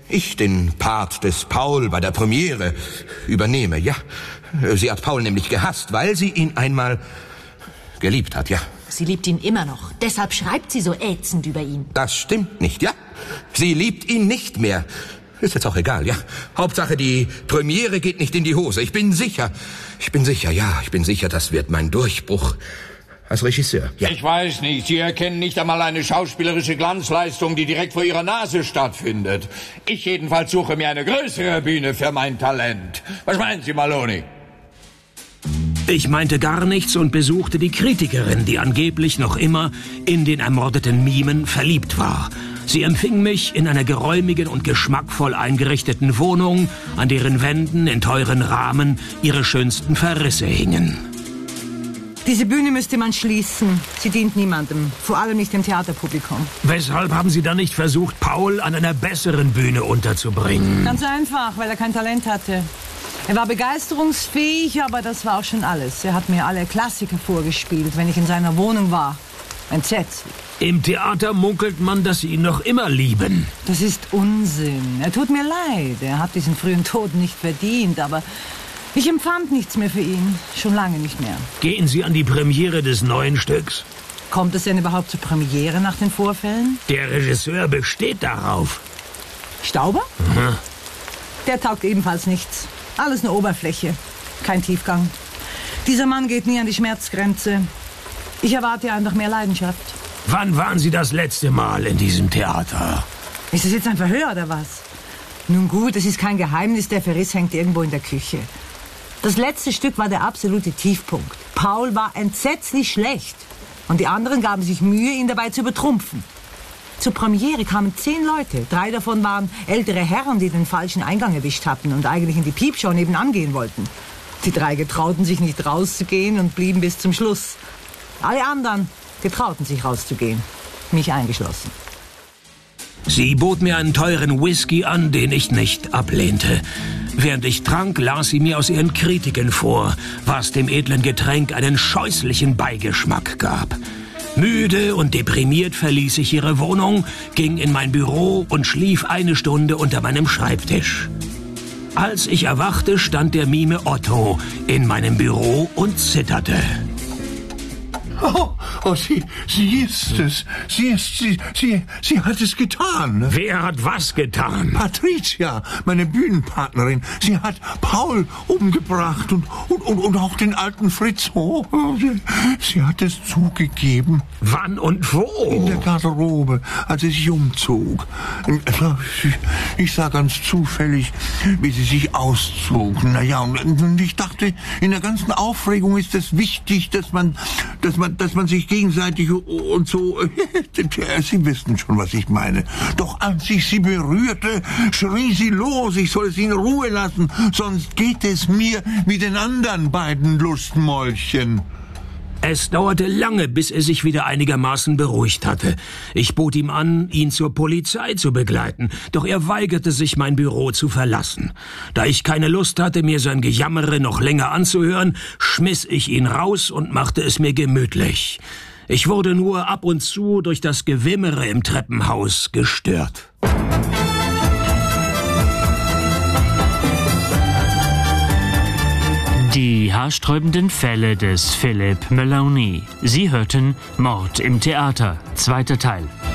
ich den Part des Paul bei der Premiere übernehme, ja. Sie hat Paul nämlich gehasst, weil sie ihn einmal geliebt hat, ja. Sie liebt ihn immer noch. Deshalb schreibt sie so ätzend über ihn. Das stimmt nicht, ja. Sie liebt ihn nicht mehr. Ist jetzt auch egal, ja. Hauptsache, die Premiere geht nicht in die Hose. Ich bin sicher, das wird mein Durchbruch als Regisseur. Ja. Ich weiß nicht, Sie erkennen nicht einmal eine schauspielerische Glanzleistung, die direkt vor Ihrer Nase stattfindet. Ich jedenfalls suche mir eine größere Bühne für mein Talent. Was meinen Sie, Maloney? Ich meinte gar nichts und besuchte die Kritikerin, die angeblich noch immer in den ermordeten Mimen verliebt war. Sie empfing mich in einer geräumigen und geschmackvoll eingerichteten Wohnung, an deren Wänden in teuren Rahmen ihre schönsten Verrisse hingen. Diese Bühne müsste man schließen. Sie dient niemandem, vor allem nicht dem Theaterpublikum. Weshalb haben Sie dann nicht versucht, Paul an einer besseren Bühne unterzubringen? Ganz einfach, weil er kein Talent hatte. Er war begeisterungsfähig, aber das war auch schon alles. Er hat mir alle Klassiker vorgespielt, wenn ich in seiner Wohnung war. Entsetzlich. Im Theater munkelt man, dass Sie ihn noch immer lieben. Das ist Unsinn. Er tut mir leid. Er hat diesen frühen Tod nicht verdient, aber ich empfand nichts mehr für ihn. Schon lange nicht mehr. Gehen Sie an die Premiere des neuen Stücks? Kommt es denn überhaupt zur Premiere nach den Vorfällen? Der Regisseur besteht darauf. Stauber? Mhm. Der taugt ebenfalls nichts. Alles nur Oberfläche. Kein Tiefgang. Dieser Mann geht nie an die Schmerzgrenze. Ich erwarte einfach mehr Leidenschaft. Wann waren Sie das letzte Mal in diesem Theater? Ist das jetzt ein Verhör oder was? Nun gut, es ist kein Geheimnis, der Verriss hängt irgendwo in der Küche. Das letzte Stück war der absolute Tiefpunkt. Paul war entsetzlich schlecht. Und die anderen gaben sich Mühe, ihn dabei zu übertrumpfen. Zur Premiere kamen 10 Leute. 3 davon waren ältere Herren, die den falschen Eingang erwischt hatten und eigentlich in die Piepshow nebenan gehen wollten. Die 3 getrauten sich nicht rauszugehen und blieben bis zum Schluss. Alle anderen getrauten sich rauszugehen. Mich eingeschlossen. Sie bot mir einen teuren Whisky an, den ich nicht ablehnte. Während ich trank, las sie mir aus ihren Kritiken vor, was dem edlen Getränk einen scheußlichen Beigeschmack gab. Müde und deprimiert verließ ich ihre Wohnung, ging in mein Büro und schlief eine Stunde unter meinem Schreibtisch. Als ich erwachte, stand der Mime Otto in meinem Büro und zitterte. Oh, sie ist es. Sie hat es getan. Wer hat was getan? Patricia, meine Bühnenpartnerin. Sie hat Paul umgebracht und auch den alten Fritz. Oh, sie hat es zugegeben. Wann und wo? In der Garderobe, als sie sich umzog. Ich sah ganz zufällig, wie sie sich auszog. Naja, und ich dachte, in der ganzen Aufregung ist es wichtig, dass man sich gegenseitig und so... Sie wissen schon, was ich meine. Doch als ich sie berührte, schrie sie los, ich soll sie in Ruhe lassen, sonst geht es mir wie den anderen beiden Lustmäulchen. Es dauerte lange, bis er sich wieder einigermaßen beruhigt hatte. Ich bot ihm an, ihn zur Polizei zu begleiten, doch er weigerte sich, mein Büro zu verlassen. Da ich keine Lust hatte, mir sein Gejammere noch länger anzuhören, schmiss ich ihn raus und machte es mir gemütlich. Ich wurde nur ab und zu durch das Gewimmere im Treppenhaus gestört. Die haarsträubenden Fälle des Philip Maloney. Sie hörten Mord im Theater, 2. Teil.